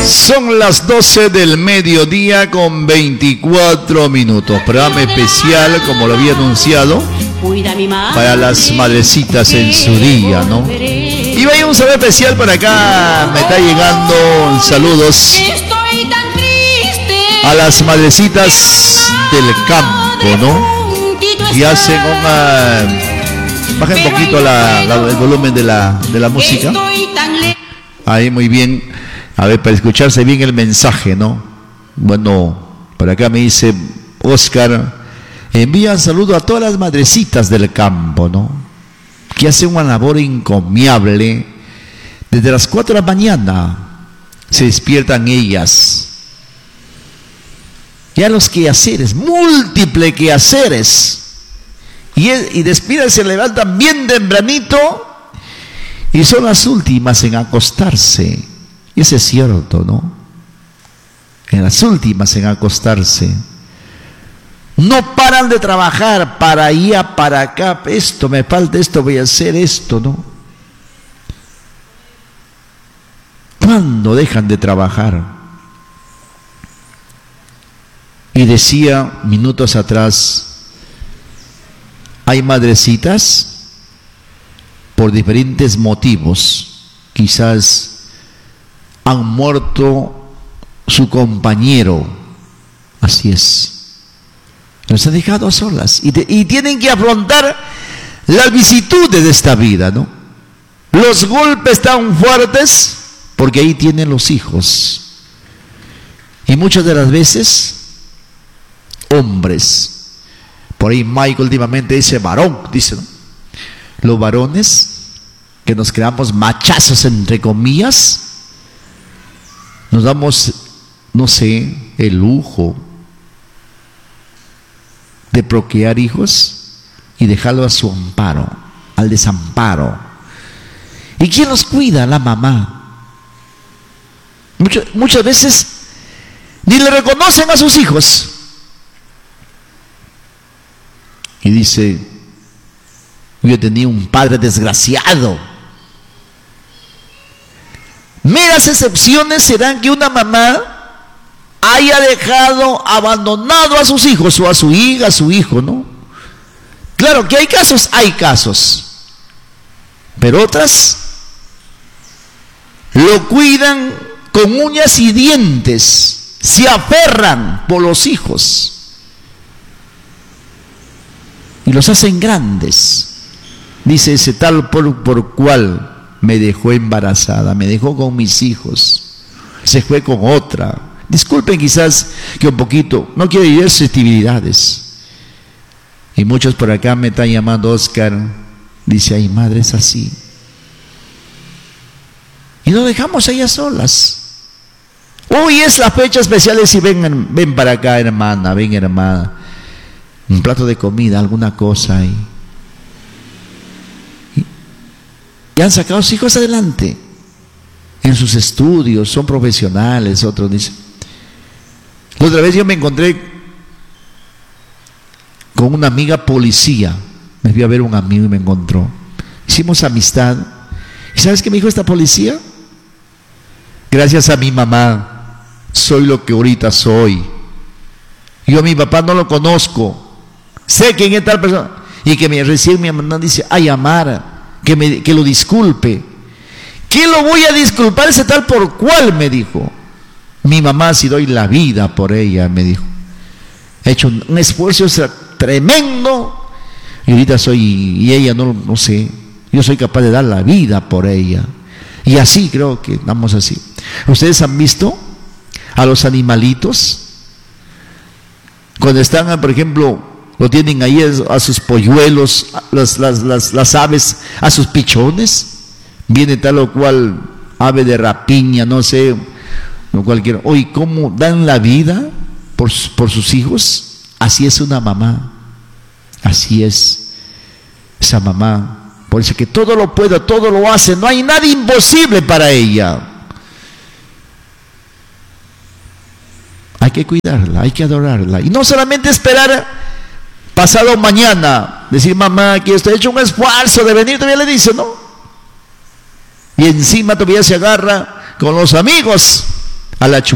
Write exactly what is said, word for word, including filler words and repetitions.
Son las doce del mediodía con veinticuatro minutos. Programa especial, como lo había anunciado, para las madrecitas en su día, ¿no? Y vaya un saludo especial por acá. Me está llegando saludos a las madrecitas del campo, ¿no? Y hacen una... Baja un poquito la, la, el volumen de la, de la música. Ahí, muy bien. A ver, para escucharse bien el mensaje, ¿no? Bueno, por acá me dice Oscar, envía un saludo a todas las madrecitas del campo, ¿no? Que hacen una labor encomiable. Desde las cuatro de la mañana se despiertan ellas. Ya los quehaceres, múltiples quehaceres. Y, y despiden, se levantan bien tempranito y son las últimas en acostarse. Y eso es cierto, ¿no? En las últimas en acostarse. No paran de trabajar para allá, para acá. Esto me falta, esto voy a hacer, esto, ¿no? ¿Cuándo dejan de trabajar? Y decía minutos atrás, hay madrecitas por diferentes motivos, quizás han muerto su compañero, así es, los ha dejado a solas y, te, y tienen que afrontar las vicisitudes de esta vida, ¿no? Los golpes tan fuertes porque ahí tienen los hijos y muchas de las veces hombres. Por ahí Mike últimamente dice varón, dice, ¿no? Los varones que nos creamos machazos entre comillas, nos damos, no sé, el lujo de procrear hijos y dejarlo a su amparo, al desamparo. ¿Y quién los cuida? La mamá. Mucho, muchas veces ni le reconocen a sus hijos. Y dice, yo tenía un padre desgraciado. Meras excepciones serán que una mamá haya dejado abandonado a sus hijos o a su hija, a su hijo, ¿no? Claro que hay casos, hay casos. Pero otras lo cuidan con uñas y dientes, se aferran por los hijos. Y los hacen grandes. Dice ese tal por, por cual me dejó embarazada, me dejó con mis hijos, se fue con otra. Disculpen quizás que un poquito, no quiero ir a susceptibilidades. Y muchos por acá me están llamando Oscar, dice, ay madre, es así. Y nos dejamos ellas solas. Hoy es la fecha especial y ven, ven para acá hermana, ven hermana. Un plato de comida, alguna cosa ahí. Y, y han sacado a sus hijos adelante en sus estudios, son profesionales. Otros dicen. La otra vez yo me encontré con una amiga policía. Me fui a ver un amigo y me encontró. Hicimos amistad. ¿Y sabes qué me dijo esta policía? Gracias a mi mamá soy lo que ahorita soy. Yo a mi papá no lo conozco. Sé quién es tal persona. Y que me recién mi mamá dice, ay Amara, que, me, que lo disculpe. ¿Qué lo voy a disculpar ese tal por cual? Me dijo. Mi mamá, si doy la vida por ella, me dijo. He hecho un, un esfuerzo tremendo. Y ahorita soy, y ella no, no sé, yo soy capaz de dar la vida por ella. Y así creo que vamos así. ¿Ustedes han visto a los animalitos? Cuando están, por ejemplo, lo tienen ahí a sus polluelos, las, las, las, las aves, a sus pichones. Viene tal o cual ave de rapiña, no sé, no cualquiera. Oye, ¿cómo dan la vida por, por sus hijos? Así es una mamá. Así es esa mamá. Por eso que todo lo puede, todo lo hace. No hay nada imposible para ella. Hay que cuidarla, hay que adorarla. Y no solamente esperar pasado mañana, decir, mamá, que usted ha hecho un esfuerzo de venir, todavía le dice, ¿no? Y encima todavía se agarra con los amigos. a la